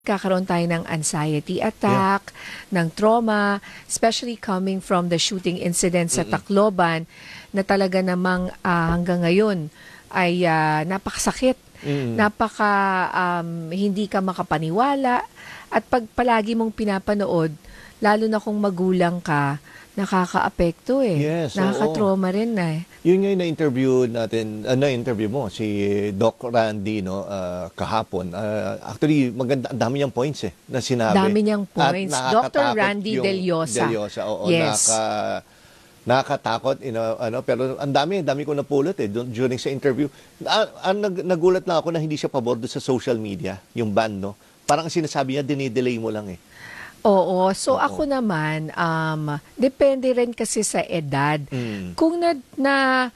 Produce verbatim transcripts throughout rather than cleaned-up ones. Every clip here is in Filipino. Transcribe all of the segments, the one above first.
kakaroon tayo ng anxiety attack, yeah. ng trauma, especially coming from the shooting incident sa Mm-mm. Tacloban na talaga namang uh, hanggang ngayon ay uh, napakasakit, Mm. napaka um, hindi ka makapaniwala at pag palagi mong pinapanood, lalo na kung magulang ka, nakaka-apekto eh. Yes, Nakaka-trauma rin na eh. Yun nga yung na-interview natin, uh, na-interview mo, si Doc Randy, no, uh, kahapon. Uh, actually, maganda, ang dami niyang points eh, na sinabi. Dami niyang points. At Doctor nakakatakot Randy yung Deliosa. Deliosa, oo, Yes. naka, nakakatakot, you know, ano, pero ang dami, dami ko napulot eh, during sa interview. Uh, uh, nag, nagulat na ako na hindi siya pabor doon sa social media, yung ban, no? Parang ang sinasabi niya, dinidelay mo lang eh. Oo. So Oo. ako naman, um, depende rin kasi sa edad. Mm. Kung na, na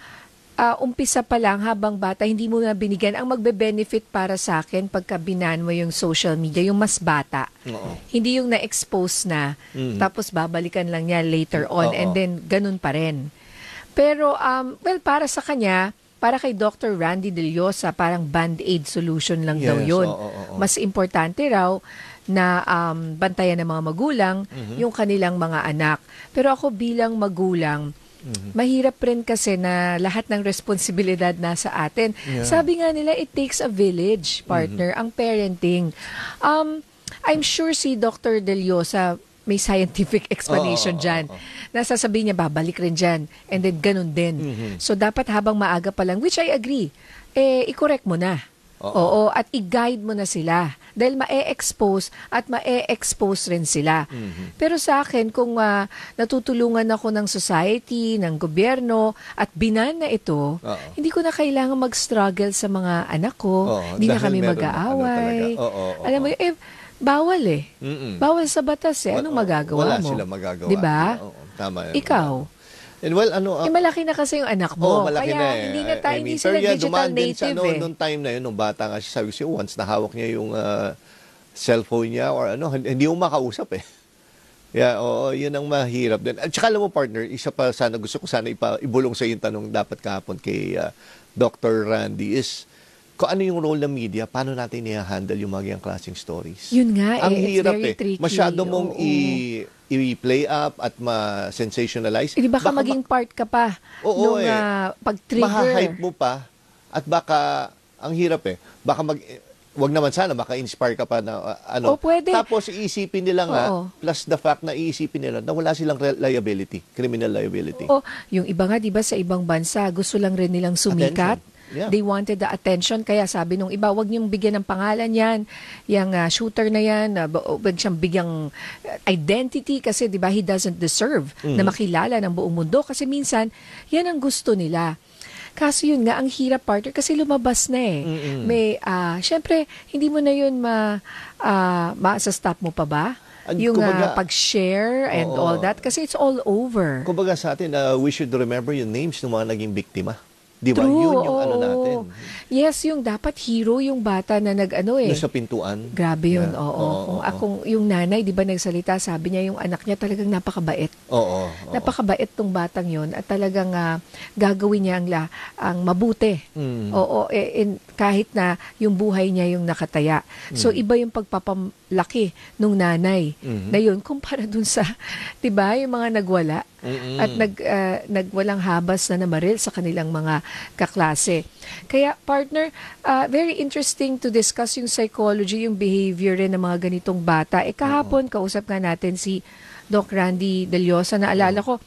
uh, umpisa pa lang habang bata, hindi mo na binigyan, ang magbe-benefit para sa akin pagka binan mo yung social media, yung mas bata. Oo. Hindi yung na-expose na, Mm. tapos babalikan lang niya later on, Oo. and then ganun pa rin. Pero, um, well, para sa kanya, para kay Doctor Randy Deliosa, parang band-aid solution lang Yes, daw yun. oo, oo, oo. Mas importante raw na um, bantayan ng mga magulang Mhm. yung kanilang mga anak. Pero ako bilang magulang, Mhm. mahirap rin kasi na lahat ng responsibilidad nasa atin. Yeah. Sabi nga nila, it takes a village, partner, ang parenting. Um, I'm sure si Doctor Deliosa may scientific explanation Oo, oo, dyan. oo. Nasasabihin niya, babalik rin dyan. And then, ganun din. Mhm. So, dapat habang maaga pa lang, which I agree, eh, i-correct mo na. Oo. Oo, at i-guide mo na sila. Dahil ma-e-expose at ma-e-expose rin sila. Mhm. Pero sa akin, kung uh, natutulungan ako ng society, ng gobyerno, at binan na ito, Oo. hindi ko na kailangan mag-struggle sa mga anak ko. Oo, Hindi na dahil kami meron na, mag-aaway. ano talaga. Oo, oo, Alam mo, oo. eh, bawal eh. Mm-mm. Bawal sa batas eh. Anong Wa- magagawa wala mo? sila magagawa. Diba? Oo, tama yan. Ikaw? And well, ano, Eh, malaki na kasi yung anak mo. Oo, malaki Kaya na eh. hindi na tayo, I mean, hindi sila pero yeah, digital dumaan din sa, native ano, eh. nung time na yun, nung bata nga siya, sabi ko siya, once nahawak niya yung ah, cellphone niya or ano, hindi mo makausap eh. Yeah, oo, yun ang mahirap din. At saka alam mo, partner, isa pa sana, gusto ko sana ipa, ibulong sa yung tanong dapat kahapon kay ah, Doctor Randy is, kung ano yung role ng media, paano natin i-handle yung mga klaseng stories. Yun nga Ang eh. It's hirap very eh. tricky. Masyado mong Oo. i- i-play up at ma-sensationalize. Eh, di baka, Baka ma- maging part ka pa Oo, nung eh. ah, pag-trigger. Maha-hype mo pa at baka, ang hirap eh, baka mag, wag naman sana, maka-inspire ka pa na uh, ano. O, pwede. Tapos iisipin nila nga, Oo. plus the fact na iisipin nila na wala silang re- liability, criminal liability. O, yung iba nga, di ba, sa ibang bansa, gusto lang rin nilang sumikat. Attention. Yeah. They wanted the attention. Kaya sabi nung iba, wag niyong bigyan ng pangalan yan. Yung ah, shooter na yan, uh, wag siyang bigyang uh, identity kasi, di ba, he doesn't deserve na Mhm. makilala ng buong mundo. Kasi minsan, yan ang gusto nila. Kaso yun nga, ang hirap, partner, kasi lumabas na eh. Mm-mm. May, ah, syempre, hindi mo na yun ma, ah, ma-stop mo pa ba? Ang- Yung ah, kumbaga- pag-share and Oo. all that. Kasi it's all over. Kumbaga sa atin, uh, we should remember yung names ng mga naging biktima. Di ba? True, Yun yung ano oo. natin. Yes, yung dapat hero yung bata na nag-ano eh. Doon sa pintuan. Grabe yun, Yeah. oo. Oo, Kung oo. akong yung nanay, di ba nagsalita, sabi niya yung anak niya talagang napakabait. Oo. oo. Napakabait tong batang yun at talagang ah, gagawin niya ang, la, ang mabuti. Mm. Oo, eh, in- kahit na yung buhay niya yung nakataya. So iba yung pagpapalaki nung nanay Mhm. na yun kumpara dun sa, 'di ba, yung mga nagwala Mm-mm. at nag ah, nagwalang habas na namaril sa kanilang mga kaklase. Kaya partner, ah, very interesting to discuss yung psychology, yung behavior rin ng mga ganitong bata. Eh kahapon kausap nga natin si Doc Randy Deliosa, na alala ko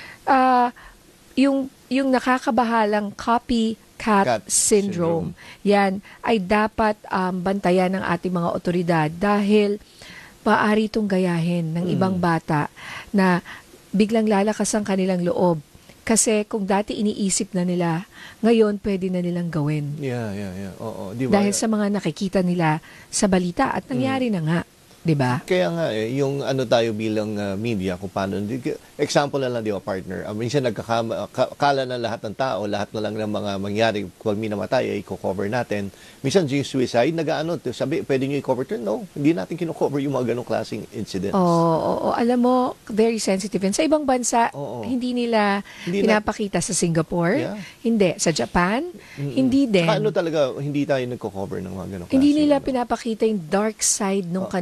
ah, yung yung nakakabahalang copycat Cat syndrome. Yan ay dapat um, bantayan ng ating mga otoridad dahil maaari itong gayahin ng Mm. ibang bata na biglang lalakas ang kanilang loob. Kasi kung dati iniisip na nila, ngayon pwede na nilang gawin. Yeah, yeah, yeah. Oo, di ba? Dahil sa mga nakikita nila sa balita at nangyari na nga. 'di ba? Kaya nga eh, yung ano tayo bilang ah, media, kung paano, di- example na lang di ba partner, Ah, minsan nagkakala na lahat ng tao, lahat na lang ng mga mangyari, pag minamatay ay i-cover natin. Minsan yung suicide, nag-ano, sabi, pwede nyo i-cover to? No, hindi natin kino-cover yung mga ganong klaseng incidents. Oo, oo, oo. Alam mo, very sensitive yan. Sa ibang bansa, Oo. hindi nila Hindi na- pinapakita sa Singapore, Yeah. hindi. Sa Japan, Mm-mm. hindi din. Saka ano talaga, hindi tayo nagko-cover ng mga ganong Hindi klaseng nila ano. pinapakita yung dark side ng